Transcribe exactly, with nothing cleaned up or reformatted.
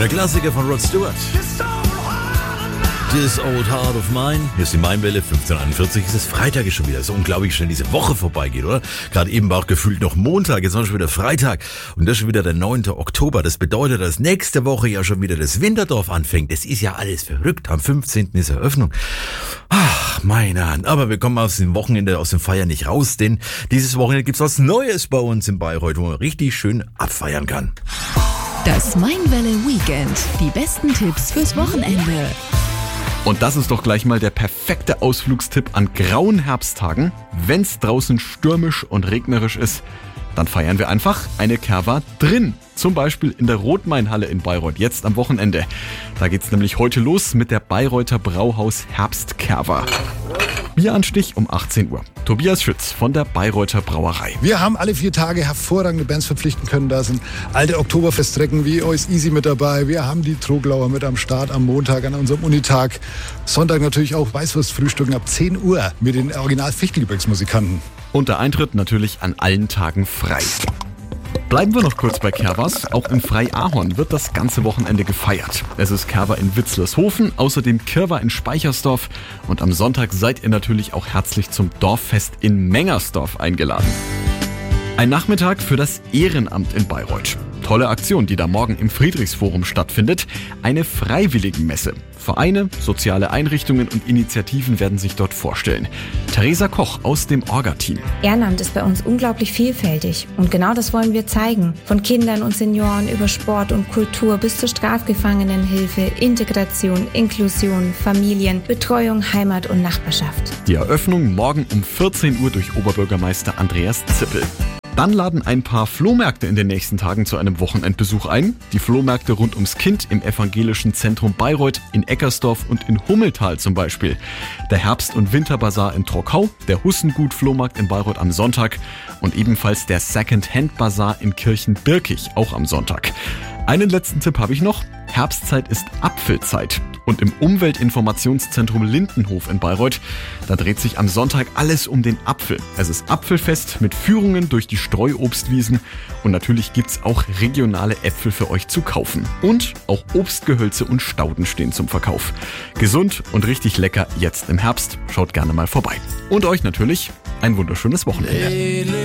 Der Klassiker von Rod Stewart. This Old Heart of Mine. Hier ist die Mainwelle, fünfzehn Uhr einundvierzig. Es ist Freitag ist schon wieder. So unglaublich schnell diese Woche vorbeigeht, oder? Gerade eben war auch gefühlt noch Montag, jetzt ist schon wieder Freitag. Und das ist schon wieder der neunte Oktober. Das bedeutet, dass nächste Woche ja schon wieder das Winterdorf anfängt. Das ist ja alles verrückt. Am fünfzehnten ist Eröffnung. Ach, meine Hand. Aber wir kommen aus dem Wochenende, aus dem Feiern nicht raus, denn dieses Wochenende gibt's was Neues bei uns in Bayreuth, wo man richtig schön abfeiern kann. Das Mainwelle Weekend. Die besten Tipps fürs Wochenende. Und das ist doch gleich mal der perfekte Ausflugstipp an grauen Herbsttagen. Wenn's draußen stürmisch und regnerisch ist, dann feiern wir einfach eine Kerwa drin. Zum Beispiel in der Rotmainhalle in Bayreuth, jetzt am Wochenende. Da geht's nämlich heute los mit der Bayreuther Brauhaus Herbstkerwa. Bieranstich um achtzehn Uhr. Tobias Schütz von der Bayreuther Brauerei. Wir haben alle vier Tage hervorragende Bands verpflichten können. Da sind alte Oktoberfeststrecken wie Ois Easy mit dabei. Wir haben die Troglauer mit am Start am Montag an unserem Unitag. Sonntag natürlich auch Weißwurstfrühstücken ab zehn Uhr mit den Original-Fichtelgebirgsmusikanten. Und der Eintritt natürlich an allen Tagen frei. Bleiben wir noch kurz bei Kerwas. Auch in Freiahorn wird das ganze Wochenende gefeiert. Es ist Kerwa in Witzlershofen, außerdem Kirwa in Speichersdorf und am Sonntag seid ihr natürlich auch herzlich zum Dorffest in Mengersdorf eingeladen. Ein Nachmittag für das Ehrenamt in Bayreuth. Tolle Aktion, die da morgen im Friedrichsforum stattfindet. Eine Freiwilligenmesse. Vereine, soziale Einrichtungen und Initiativen werden sich dort vorstellen. Theresa Koch aus dem Orga-Team. Ehrenamt ist bei uns unglaublich vielfältig und genau das wollen wir zeigen. Von Kindern und Senioren über Sport und Kultur bis zur Strafgefangenenhilfe, Integration, Inklusion, Familien, Betreuung, Heimat und Nachbarschaft. Die Eröffnung morgen um vierzehn Uhr durch Oberbürgermeister Andreas Zippel. Dann laden ein paar Flohmärkte in den nächsten Tagen zu einem Wochenendbesuch ein. Die Flohmärkte rund ums Kind im Evangelischen Zentrum Bayreuth, in Eckersdorf und in Hummeltal zum Beispiel. Der Herbst- und Winterbazar in Trockau, der Hussengut-Flohmarkt in Bayreuth am Sonntag und ebenfalls der Second-Hand-Bazar in Kirchenbirkig, auch am Sonntag. Einen letzten Tipp habe ich noch. Herbstzeit ist Apfelzeit. Und im Umweltinformationszentrum Lindenhof in Bayreuth, da dreht sich am Sonntag alles um den Apfel. Es ist Apfelfest mit Führungen durch die Streuobstwiesen und natürlich gibt's auch regionale Äpfel für euch zu kaufen. Und auch Obstgehölze und Stauden stehen zum Verkauf. Gesund und richtig lecker jetzt im Herbst. Schaut gerne mal vorbei. Und euch natürlich ein wunderschönes Wochenende.